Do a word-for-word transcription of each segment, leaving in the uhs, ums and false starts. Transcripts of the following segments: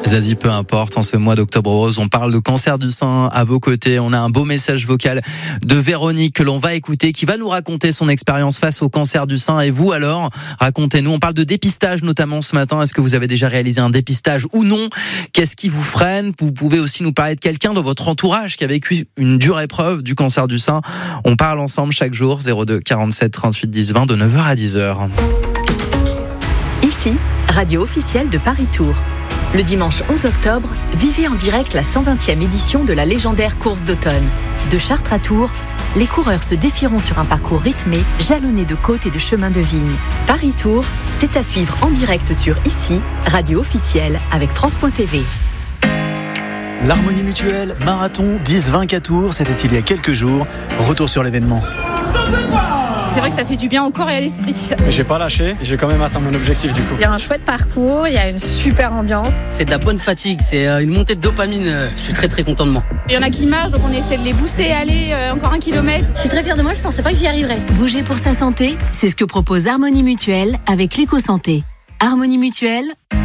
Zazie, peu importe, en ce mois d'octobre rose, on parle de cancer du sein à vos côtés. On a un beau message vocal de Véronique que l'on va écouter, qui va nous raconter son expérience face au cancer du sein. Et vous alors, racontez-nous. On parle de dépistage notamment ce matin. Est-ce que vous avez déjà réalisé un dépistage ou non? Qu'est-ce qui vous freine? Vous pouvez aussi nous parler de quelqu'un dans votre entourage qui a vécu une dure épreuve du cancer du sein. On parle ensemble chaque jour, zéro deux quarante-sept trente-huit dix vingt, de neuf heures à dix heures. Ici, radio officielle de Paris Tour. Le dimanche onze octobre, vivez en direct la cent vingtième édition de la légendaire course d'automne. De Chartres à Tours, les coureurs se défieront sur un parcours rythmé, jalonné de côtes et de chemins de vigne. Paris Tour, c'est à suivre en direct sur Ici, radio officielle avec France point T V. L'Harmonie Mutuelle, marathon dix vingt à Tours, c'était il y a quelques jours. Retour sur l'événement. C'est vrai que ça fait du bien au corps et à l'esprit. J'ai pas lâché, j'ai quand même atteint mon objectif du coup. Il y a un chouette parcours, il y a une super ambiance. C'est de la bonne fatigue, c'est une montée de dopamine. Je suis très très content de moi. Il y en a qui marchent, donc on essaie de les booster. Allez, euh, encore un kilomètre. Je suis très fière de moi, je pensais pas que j'y arriverais. Bouger pour sa santé, c'est ce que propose Harmonie Mutuelle avec l'éco-santé. Harmonie Mutuelle,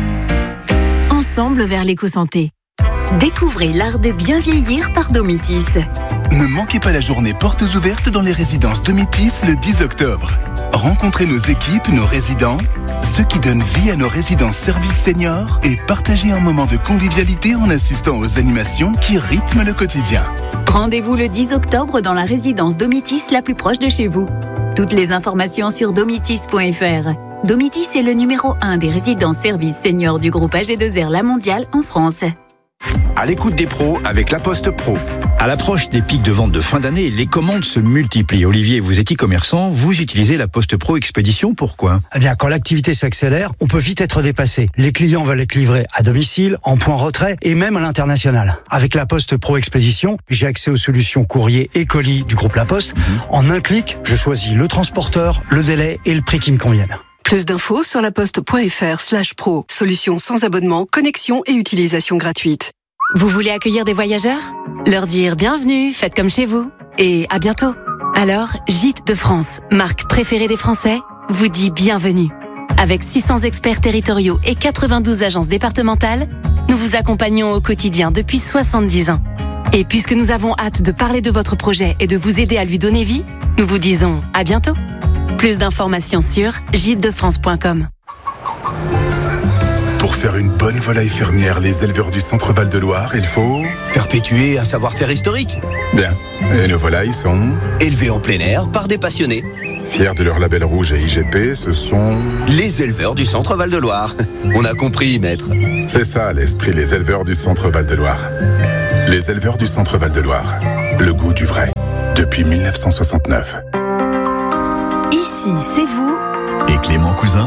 ensemble vers l'éco-santé. Découvrez l'art de bien vieillir par Domitis. Ne manquez pas la journée portes ouvertes dans les résidences Domitis le dix octobre. Rencontrez nos équipes, nos résidents, ceux qui donnent vie à nos résidences services seniors et partagez un moment de convivialité en assistant aux animations qui rythment le quotidien. Rendez-vous le dix octobre dans la résidence Domitis la plus proche de chez vous. Toutes les informations sur domitis point f r. Domitis est le numéro un des résidences services seniors du groupe A G deux R La Mondiale en France. À l'écoute des pros avec La Poste Pro. À l'approche des pics de vente de fin d'année, les commandes se multiplient. Olivier, vous êtes e-commerçant, vous utilisez La Poste Pro Expédition, pourquoi? Eh bien, quand l'activité s'accélère, on peut vite être dépassé. Les clients veulent être livrés à domicile, en point retrait et même à l'international. Avec La Poste Pro Expédition, j'ai accès aux solutions courrier et colis du groupe La Poste. Mmh. En un clic, je choisis le transporteur, le délai et le prix qui me conviennent. Plus d'infos sur laposte.fr slash pro. Solution sans abonnement, connexion et utilisation gratuite. Vous voulez accueillir des voyageurs? Leur dire bienvenue, faites comme chez vous. Et à bientôt. Alors, Gîtes de France, marque préférée des Français, vous dit bienvenue. Avec six cents experts territoriaux et quatre-vingt-douze agences départementales, nous vous accompagnons au quotidien depuis soixante-dix ans. Et puisque nous avons hâte de parler de votre projet et de vous aider à lui donner vie, nous vous disons à bientôt. Plus d'informations sur gîtes de france point com. Pour faire une bonne volaille fermière, les éleveurs du Centre Val-de-Loire, il faut... perpétuer un savoir-faire historique. Bien. Et nos volailles sont... élevées en plein air par des passionnés. Fiers de leur label rouge et I G P, ce sont... les éleveurs du Centre Val-de-Loire. On a compris, maître. C'est ça, l'esprit, les éleveurs du Centre Val-de-Loire. Les éleveurs du Centre Val-de-Loire. Le goût du vrai. Depuis mille neuf cent soixante-neuf. Ici, c'est vous. Et Clément Cousin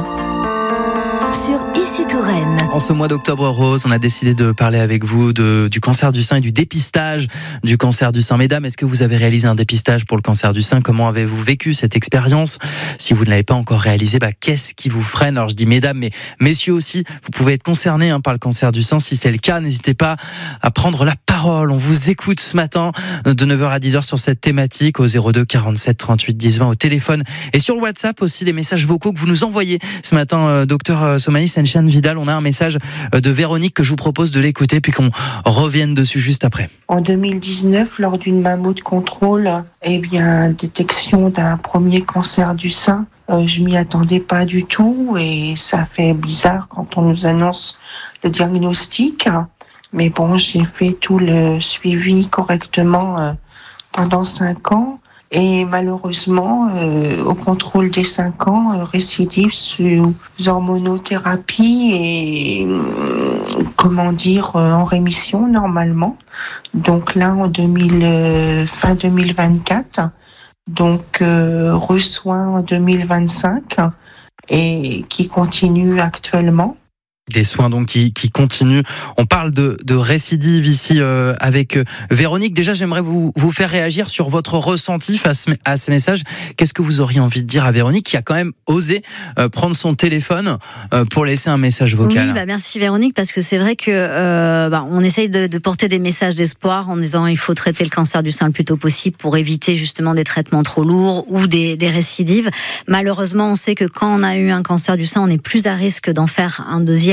sur Ici Touraine. En ce mois d'octobre rose, on a décidé de parler avec vous de, du cancer du sein et du dépistage du cancer du sein. Mesdames, est-ce que vous avez réalisé un dépistage pour le cancer du sein? Comment avez-vous vécu cette expérience? Si vous ne l'avez pas encore réalisé, bah, qu'est-ce qui vous freine? Alors je dis mesdames, mais messieurs aussi, vous pouvez être concernés hein, par le cancer du sein. Si c'est le cas, n'hésitez pas à prendre la parole. On vous écoute ce matin de neuf heures à dix heures sur cette thématique au zéro deux quarante-sept trente-huit dix vingt au téléphone et sur le WhatsApp aussi, des messages vocaux que vous nous envoyez ce matin. Euh, docteur Somaïs Enchane Vidal, on a un message de Véronique que je vous propose de l'écouter puis qu'on revienne dessus juste après. En deux mille dix-neuf, lors d'une mammo de contrôle, eh bien, détection d'un premier cancer du sein. Euh, je m'y attendais pas du tout et ça fait bizarre quand on nous annonce le diagnostic. Mais bon, j'ai fait tout le suivi correctement euh, pendant cinq ans. Et malheureusement, euh, au contrôle des cinq ans, euh, récidive sous hormonothérapie et, euh, comment dire, euh, en rémission normalement. Donc là, en deux mille, euh, fin deux mille vingt-quatre, donc euh, reçoin en deux mille vingt-cinq et qui continue actuellement. Des soins donc qui, qui continuent. On parle de, de récidive ici euh, avec euh, Véronique. Déjà, j'aimerais vous, vous faire réagir sur votre ressenti face à ce message. Qu'est-ce que vous auriez envie de dire à Véronique qui a quand même osé euh, prendre son téléphone euh, pour laisser un message vocal? Oui, bah merci Véronique, parce que c'est vrai que euh, bah, on essaye de, de porter des messages d'espoir en disant il faut traiter le cancer du sein le plus tôt possible pour éviter justement des traitements trop lourds ou des, des récidives. Malheureusement, on sait que quand on a eu un cancer du sein, on est plus à risque d'en faire un deuxième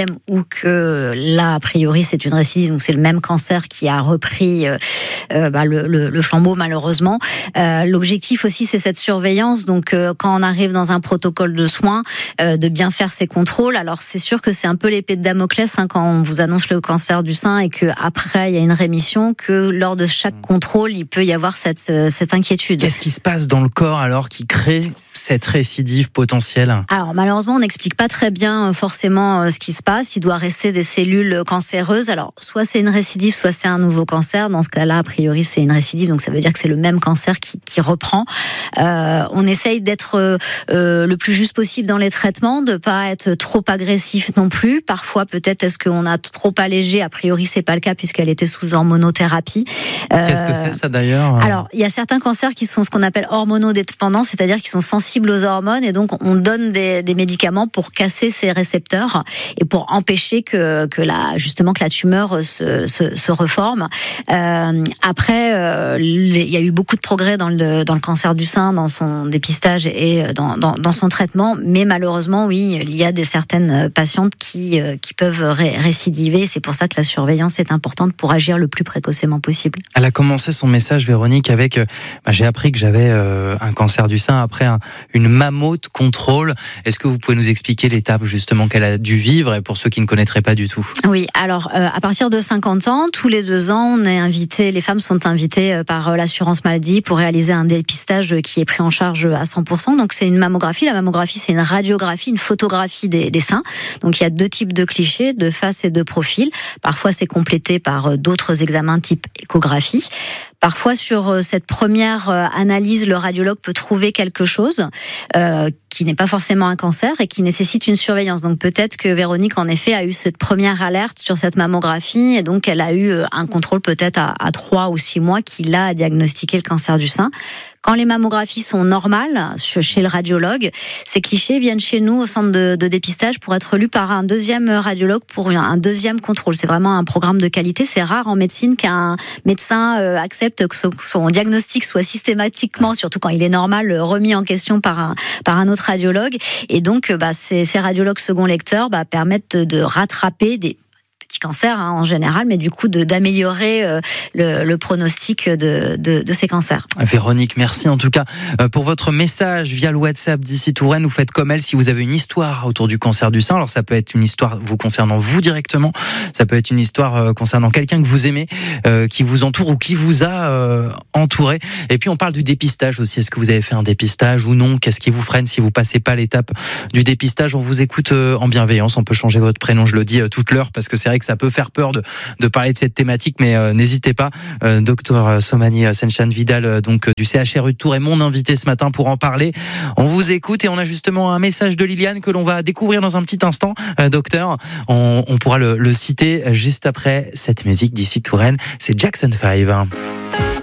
deuxième ou que là, a priori, c'est une récidive, donc c'est le même cancer qui a repris euh, euh, bah, le, le, le flambeau malheureusement. Euh, l'objectif aussi, c'est cette surveillance. Donc euh, quand on arrive dans un protocole de soins, euh, de bien faire ses contrôles. Alors c'est sûr que c'est un peu l'épée de Damoclès hein, quand on vous annonce le cancer du sein et que après il y a une rémission, que lors de chaque contrôle, il peut y avoir cette, cette inquiétude. Qu'est-ce qui se passe dans le corps alors qui crée cette récidive potentielle? Alors malheureusement, on n'explique pas très bien forcément ce qui se passe. Il doit rester des cellules cancéreuses. Alors soit c'est une récidive, soit c'est un nouveau cancer. Dans ce cas-là, a priori, c'est une récidive, donc ça veut dire que c'est le même cancer qui, qui reprend. Euh, on essaye d'être euh, le plus juste possible dans les traitements, de pas être trop agressif non plus. Parfois, peut-être est-ce qu'on a trop allégé. A priori, c'est pas le cas puisqu'elle était sous hormonothérapie. Euh, Qu'est-ce que c'est ça d'ailleurs? Alors, il y a certains cancers qui sont ce qu'on appelle hormonodépendants, c'est-à-dire qui sont sensibles aux hormones, et donc on donne des, des médicaments pour casser ces récepteurs et pour empêcher que, que la, justement que la tumeur se, se, se reforme. Euh, après, euh, il y a eu beaucoup de progrès dans le, dans le cancer du sein, dans son dépistage et dans, dans, dans son traitement, mais malheureusement, oui, il y a des certaines patientes qui, qui peuvent ré, récidiver. C'est pour ça que la surveillance est importante pour agir le plus précocement possible. Elle a commencé son message, Véronique, avec euh, bah, j'ai appris que j'avais euh, un cancer du sein après un, une mammoth contrôle. Est-ce que vous pouvez nous expliquer l'étape justement qu'elle a dû vivre, et pour ceux qui ne connaîtraient pas du tout? Oui, alors euh, à partir de cinquante ans, tous les deux ans, on est invité, les femmes sont invitées par euh, l'assurance maladie pour réaliser un dépistage qui est pris en charge à cent pour cent. Donc c'est une mammographie. La mammographie, c'est une radiographie, une photographie des, des seins. Donc il y a deux types de clichés, de face et de profil. Parfois c'est complété par d'autres examens type échographie. Parfois, sur cette première analyse, le radiologue peut trouver quelque chose euh, qui n'est pas forcément un cancer et qui nécessite une surveillance. Donc peut-être que Véronique, en effet, a eu cette première alerte sur cette mammographie et donc elle a eu un contrôle peut-être à, à trois ou six mois qui l'a diagnostiqué le cancer du sein. Quand les mammographies sont normales chez le radiologue, ces clichés viennent chez nous au centre de, de dépistage pour être lus par un deuxième radiologue pour un deuxième contrôle. C'est vraiment un programme de qualité. C'est rare en médecine qu'un médecin accepte que son diagnostic soit systématiquement, surtout quand il est normal, remis en question par un, par un autre radiologue. Et donc, bah, ces, ces radiologues second lecteurs bah, permettent de rattraper des petits cancers hein, en général, mais du coup de, d'améliorer euh, le, le pronostic de, de, de ces cancers. Véronique, merci en tout cas euh, pour votre message via le WhatsApp d'ici Touraine. Vous faites comme elle si vous avez une histoire autour du cancer du sein. Alors ça peut être une histoire vous concernant vous directement, ça peut être une histoire euh, concernant quelqu'un que vous aimez, euh, qui vous entoure ou qui vous a euh, entouré. Et puis on parle du dépistage aussi. Est-ce que vous avez fait un dépistage ou non? Qu'est-ce qui vous freine si vous passez pas l'étape du dépistage? On vous écoute euh, en bienveillance. On peut changer votre prénom, je le dis euh, toute l'heure parce que c'est vrai que ça peut faire peur de, de parler de cette thématique, mais euh, n'hésitez pas. Euh, docteur Somani Senchan Vidal, euh, donc euh, du C H R U de Tours, est mon invité ce matin pour en parler. On vous écoute et on a justement un message de Liliane que l'on va découvrir dans un petit instant. Euh, docteur, on, on pourra le, le citer juste après cette musique d'ici Touraine. C'est Jackson five.